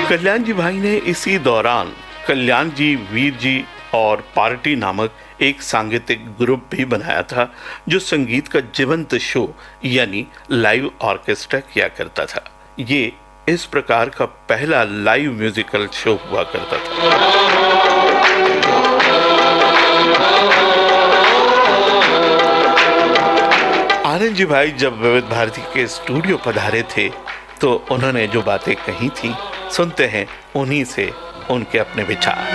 कल्याण जी भाई ने इसी दौरान कल्याण जी, वीर जी और पार्टी नामक एक सांगीतिक ग्रुप भी बनाया था जो संगीत का जीवंत शो यानी लाइव ऑर्केस्ट्रा किया करता था। ये इस प्रकार का पहला लाइव म्यूजिकल शो हुआ करता था। आनंद जी भाई जब विविध भारती के स्टूडियो पधारे थे तो उन्होंने जो बातें कही थी, सुनते हैं उन्हीं से उनके अपने विचार।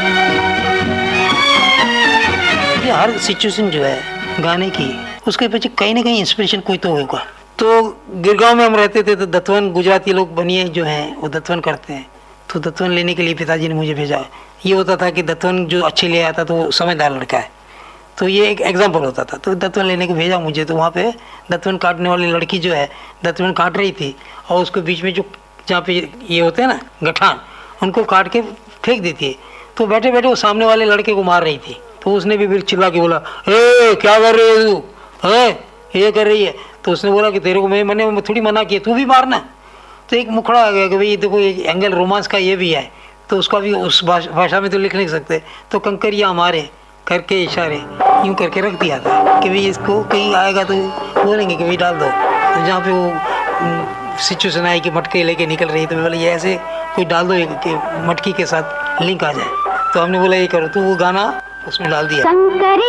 हर सिचुएशन जो है गाने की, उसके पीछे कहीं ना कहीं इंस्पिरेशन कोई तो होगा। तो गिरगांव में हम रहते थे तो दत्तवन, गुजराती लोग बनिए जो हैं वो दत्तवन करते हैं, तो दत्तवन लेने के लिए पिताजी ने मुझे भेजा। ये होता था कि दत्तवन जो अच्छे ले आता तो वो समझदार लड़का है, तो ये एक एग्जाम्पल होता था। तो दत्तवन लेने को भेजा मुझे, तो वहाँ पे दत्तवन काटने वाली लड़की जो है दत्तवन काट रही थी और उसके बीच में जो जहाँ पे ये होते हैं ना गठान, उनको काट के फेंक देती है। तो बैठे बैठे वो सामने वाले लड़के को मार रही थी, तो उसने भी फिर चिल्ला के बोला, ए क्या कर रही है तू, है ये कर रही है। तो उसने बोला कि तेरे को मैंने थोड़ी मना किया, तू भी मारना। तो एक मुखड़ा आ गया कि भाई देखो ये एंगल रोमांस का ये भी है, तो उसका भी उस भाषा में तो लिख नहीं सकते। तो कंकरिया हमारे करके इशारे यूँ करके रख दिया था कि भाई इसको कहीं आएगा तो बोलेंगे कि भाई डाल दो। तो जहाँ पे वो सिचुएशन आई कि मटके लेके निकल रही, तो बोले ये ऐसे कोई डाल दो कि मटकी के साथ लिंक आ जाए। तो हमने बोला ये करो, तो वो गाना उसमें डाल दिया।